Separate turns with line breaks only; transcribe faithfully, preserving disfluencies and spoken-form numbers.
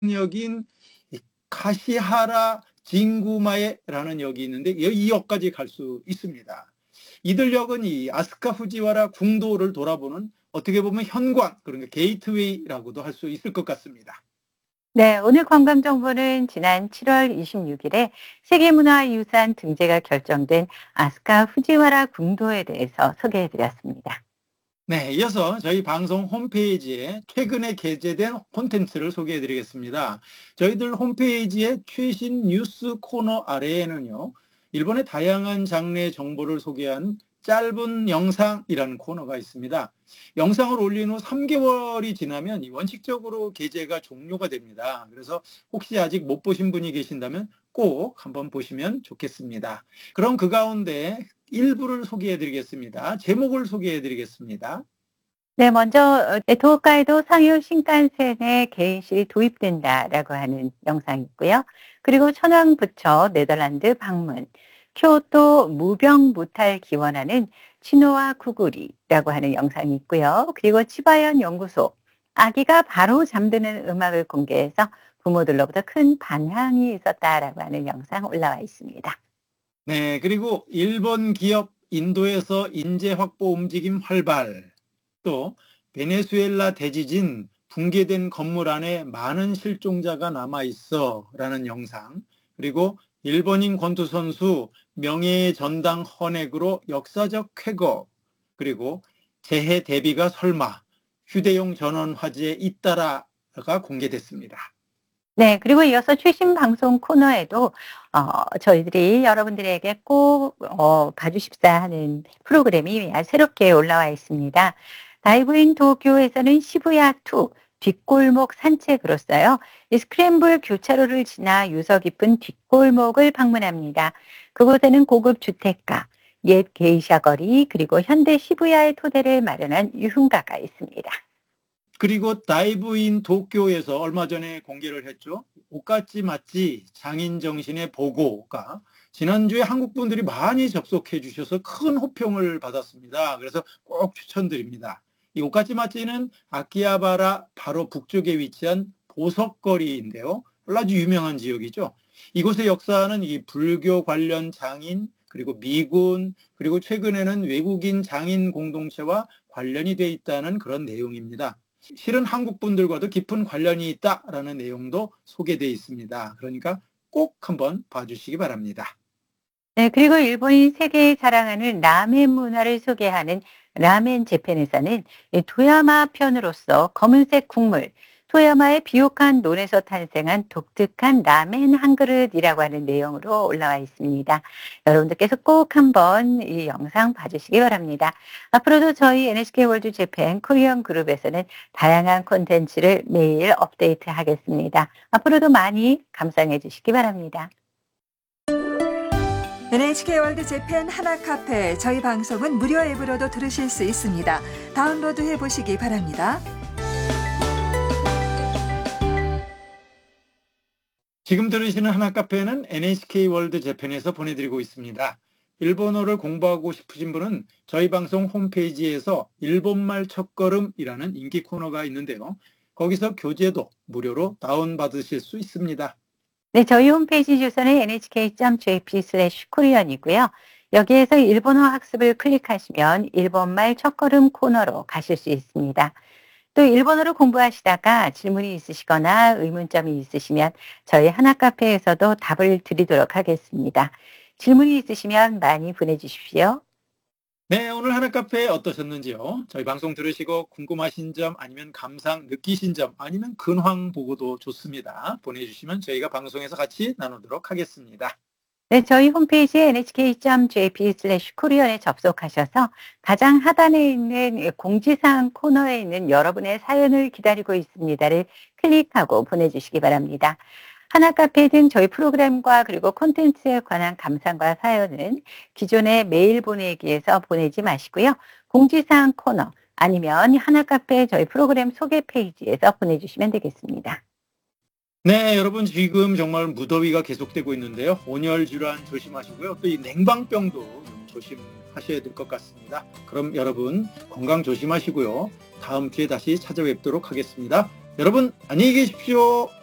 역인 이 카시하라 진구마에라는 역이 있는데 이 역까지 갈 수 있습니다. 이들 역은 이 아스카 후지와라 궁도를 돌아보는 어떻게 보면 현관, 그러니까 게이트웨이라고도 할 수 있을 것 같습니다.
네, 오늘 관광 정보는 지난 칠월 이십육일에 세계문화유산 등재가 결정된 아스카 후지와라 궁도에 대해서 소개해 드렸습니다.
네, 이어서 저희 방송 홈페이지에 최근에 게재된 콘텐츠를 소개해 드리겠습니다. 저희들 홈페이지의 최신 뉴스 코너 아래에는요, 일본의 다양한 장르의 정보를 소개한 짧은 영상이라는 코너가 있습니다. 영상을 올린 후 삼 개월이 지나면 원칙적으로 게재가 종료가 됩니다. 그래서 혹시 아직 못 보신 분이 계신다면 꼭 한번 보시면 좋겠습니다. 그럼 그 가운데 일부를 소개해 드리겠습니다. 제목을 소개해 드리겠습니다.
네, 먼저 어, 도호카이도 상요 신칸센에 개인실이 도입된다라고 하는 영상이 있고요. 그리고 천황 부처 네덜란드 방문, 교토 무병 무탈 기원하는 치노와 쿠구리라고 하는 영상이 있고요. 그리고 치바현 연구소, 아기가 바로 잠드는 음악을 공개해서 부모들로부터 큰 반향이 있었다라고 하는 영상 올라와 있습니다.
네, 그리고 일본 기업 인도에서 인재 확보 움직임 활발, 또 베네수엘라 대지진 붕괴된 건물 안에 많은 실종자가 남아 있어라는 영상, 그리고 일본인 권투 선수 명예의 전당 헌액으로 역사적 쾌거, 그리고 재해 대비가 설마 휴대용 전원 화재에 잇따라가 공개됐습니다.
네. 그리고 이어서 최신 방송 코너에도 어 저희들이 여러분들에게 꼭 어 봐 주십사 하는 프로그램이 아주 새롭게 올라와 있습니다. 다이브 인 도쿄에서는 시부야 투 뒷골목 산책으로써요. 이 스크램블 교차로를 지나 유서 깊은 뒷골목을 방문합니다. 그곳에는 고급 주택가, 옛 게이샤 거리, 그리고 현대 시부야의 토대를 마련한 유흥가가 있습니다.
그리고 다이브인 도쿄에서 얼마 전에 공개를 했죠. 옷가지 맞지 장인 정신의 보고가 지난주에 한국 분들이 많이 접속해 주셔서 큰 호평을 받았습니다. 그래서 꼭 추천드립니다. 이 옷가지 맛지는 아키하바라 바로 북쪽에 위치한 보석거리인데요. 아주 유명한 지역이죠. 이곳의 역사는 이 불교 관련 장인, 그리고 미군, 그리고 최근에는 외국인 장인 공동체와 관련이 돼 있다는 그런 내용입니다. 실은 한국 분들과도 깊은 관련이 있다라는 내용도 소개되어 있습니다. 그러니까 꼭 한번 봐주시기 바랍니다.
네, 그리고 일본이 세계에 자랑하는 라멘 문화를 소개하는 라멘 재팬에서는 이 도야마 편으로서 검은색 국물, 토야마의 비옥한 논에서 탄생한 독특한 라멘 한 그릇이라고 하는 내용으로 올라와 있습니다. 여러분들께서 꼭 한번 이 영상 봐주시기 바랍니다. 앞으로도 저희 엔에이치케이 월드 재팬 코리안 그룹에서는 다양한 콘텐츠를 매일 업데이트 하겠습니다. 앞으로도 많이 감상해 주시기 바랍니다.
엔에이치케이 월드 재팬 하나카페 저희 방송은 무료 앱으로도 들으실 수 있습니다. 다운로드 해보시기 바랍니다.
지금 들으시는 하나카페는 엔에이치케이 월드 재팬에서 보내드리고 있습니다. 일본어를 공부하고 싶으신 분은 저희 방송 홈페이지에서 일본말 첫걸음이라는 인기 코너가 있는데요. 거기서 교재도 무료로 다운받으실 수 있습니다.
네, 저희 홈페이지 주소는 엔에이치케이 닷 제이피 슬래시 코리안이고요. 여기에서 일본어 학습을 클릭하시면 일본말 첫걸음 코너로 가실 수 있습니다. 또 일본어를 공부하시다가 질문이 있으시거나 의문점이 있으시면 저희 하나카페에서도 답을 드리도록 하겠습니다. 질문이 있으시면 많이 보내주십시오.
네, 오늘 하나카페 어떠셨는지요? 저희 방송 들으시고 궁금하신 점 아니면 감상 느끼신 점 아니면 근황 보고도 좋습니다. 보내주시면 저희가 방송에서 같이 나누도록 하겠습니다.
네, 저희 홈페이지 엔에이치케이 닷 제이피 슬래시 코리안에 접속하셔서 가장 하단에 있는 공지사항 코너에 있는 여러분의 사연을 기다리고 있습니다를 클릭하고 보내주시기 바랍니다. 하나카페 등 저희 프로그램과 그리고 콘텐츠에 관한 감상과 사연은 기존의 메일 보내기에서 보내지 마시고요. 공지사항 코너 아니면 하나카페 저희 프로그램 소개 페이지에서 보내주시면 되겠습니다.
네, 여러분 지금 정말 무더위가 계속되고 있는데요. 온열 질환 조심하시고요. 또 이 냉방병도 좀 조심하셔야 될 것 같습니다. 그럼 여러분 건강 조심하시고요. 다음 주에 다시 찾아뵙도록 하겠습니다. 여러분 안녕히 계십시오.